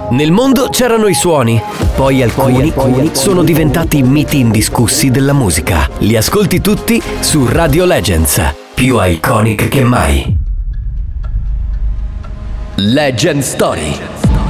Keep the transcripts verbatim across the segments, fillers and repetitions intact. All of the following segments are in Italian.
Nel mondo c'erano i suoni, poi alcuni, poi alcuni sono diventati miti indiscussi della musica. Li ascolti tutti su Radio Legends, più iconic che mai. Legend Story.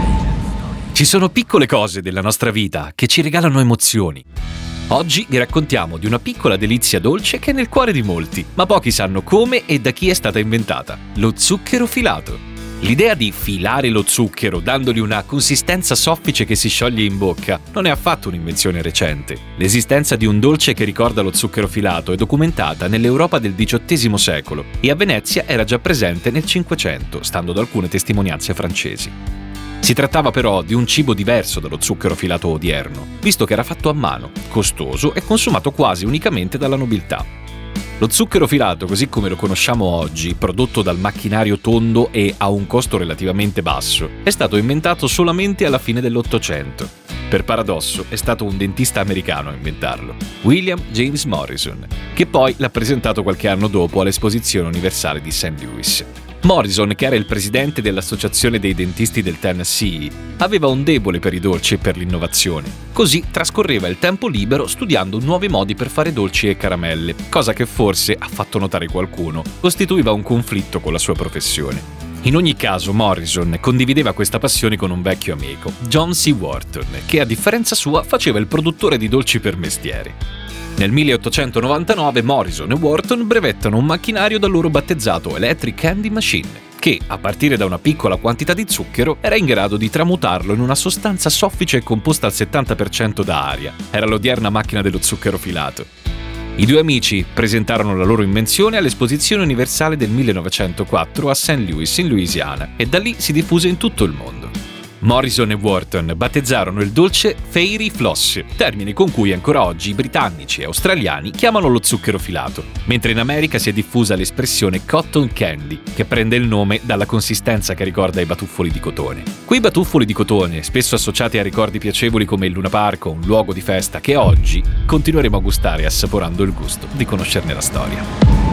Ci sono piccole cose della nostra vita che ci regalano emozioni. Oggi vi raccontiamo di una piccola delizia dolce che è nel cuore di molti, ma pochi sanno come e da chi è stata inventata: lo zucchero filato. L'idea di filare lo zucchero dandogli una consistenza soffice che si scioglie in bocca non è affatto un'invenzione recente. L'esistenza di un dolce che ricorda lo zucchero filato è documentata nell'Europa del diciottesimo secolo e a Venezia era già presente nel Cinquecento, stando ad alcune testimonianze francesi. Si trattava però di un cibo diverso dallo zucchero filato odierno, visto che era fatto a mano, costoso e consumato quasi unicamente dalla nobiltà. Lo zucchero filato, così come lo conosciamo oggi, prodotto dal macchinario tondo e a un costo relativamente basso, è stato inventato solamente alla fine dell'Ottocento. Per paradosso, è stato un dentista americano a inventarlo, William James Morrison, che poi l'ha presentato qualche anno dopo all'Esposizione Universale di Saint Louis. Morrison, che era il presidente dell'Associazione dei Dentisti del Tennessee, aveva un debole per i dolci e per l'innovazione. Così trascorreva il tempo libero studiando nuovi modi per fare dolci e caramelle, cosa che forse, ha fatto notare qualcuno, costituiva un conflitto con la sua professione. In ogni caso, Morrison condivideva questa passione con un vecchio amico, John C. Wharton, che a differenza sua faceva il produttore di dolci per mestiere. Nel milleottocentonovantanove Morrison e Wharton brevettano un macchinario da loro battezzato Electric Candy Machine, che, a partire da una piccola quantità di zucchero, era in grado di tramutarlo in una sostanza soffice e composta al settanta per cento da aria. Era l'odierna macchina dello zucchero filato. I due amici presentarono la loro invenzione all'Esposizione Universale del millenovecentoquattro a Saint Louis, in Louisiana, e da lì si diffuse in tutto il mondo. Morrison e Wharton battezzarono il dolce Fairy Floss, termine con cui ancora oggi i britannici e australiani chiamano lo zucchero filato, mentre in America si è diffusa l'espressione cotton candy, che prende il nome dalla consistenza che ricorda i batuffoli di cotone. Quei batuffoli di cotone, spesso associati a ricordi piacevoli come il Luna Park o un luogo di festa, che oggi continueremo a gustare assaporando il gusto di conoscerne la storia.